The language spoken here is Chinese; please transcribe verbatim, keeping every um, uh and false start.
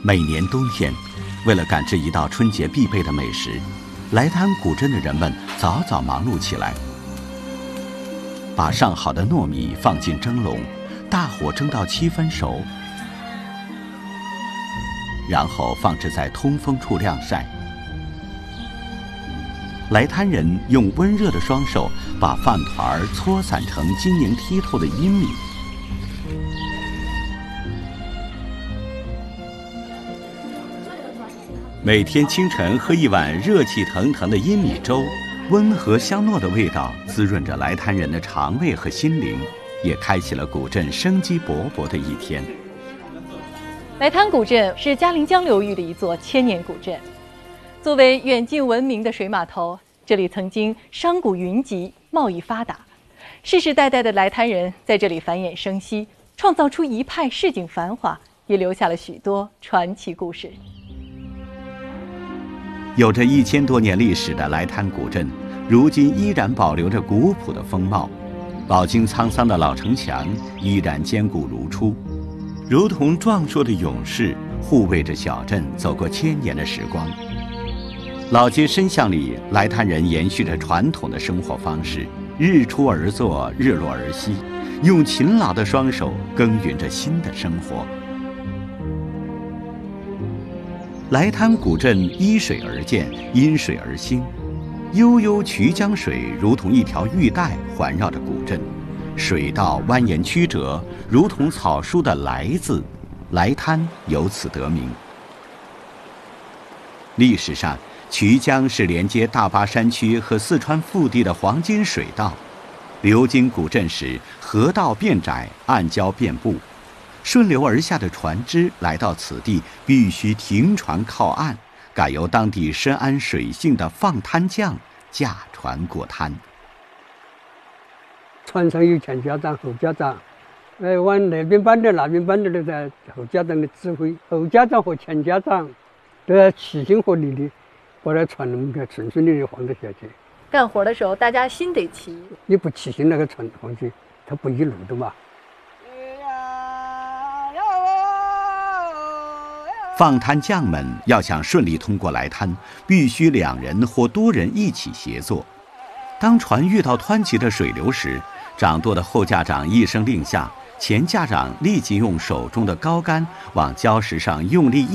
每年冬天，为了赶制一道春节必备的美食，来滩古镇的人们早早忙碌起来，把上好的糯米放进蒸笼，大火蒸到七分熟，然后放置在通风处晾晒。来滩人用温热的双手把饭团搓散成晶莹剔透的阴米。每天清晨喝一碗热气腾腾的阴米粥，温和香糯的味道滋润着来滩人的肠胃和心灵，也开启了古镇生机勃勃的一天。 来滩古镇是嘉陵江流域的一座千年古镇，作为远近闻名的水码头，这里曾经商贾云集，贸易发达，世世代代的来滩人在这里繁衍生息，创造出一派市井繁华，也留下了许多传奇故事。 有着一千多年历史的来滩古镇，如今依然保留着古朴的风貌，饱经沧桑的老城墙依然坚固如初，如同壮硕的勇士，护卫着小镇走过千年的时光。老街深巷里，来滩人延续着传统的生活方式，日出而作，日落而息，用勤劳的双手耕耘着新的生活。来滩古镇依水而建，因水而兴，悠悠渠江水如同一条玉带环绕着古镇，水道蜿蜒曲折，如同草书的来字，来滩由此得名。历史上，渠江是连接大巴山区和四川腹地的黄金水道，流经古镇时，河道变窄，暗礁遍布，顺流而下的船只来到此地必须停船靠岸，改由当地深谙水性的放滩匠驾船过滩。 船上有前家长、后家长，呃，往那边搬的、那边搬的都在后家长的指挥，后家长和前家长都要齐心合力的把那船能够顺顺利利晃得下去。 干活的时候，大家心得齐， 你不齐心，那个船晃去，它不一路的嘛。 放滩匠们要想顺利通过来滩，必须两人或多人一起协作。当船遇到湍急的水流时，掌舵的后驾长一声令下，前驾长立即用手中的高杆往礁石上用力一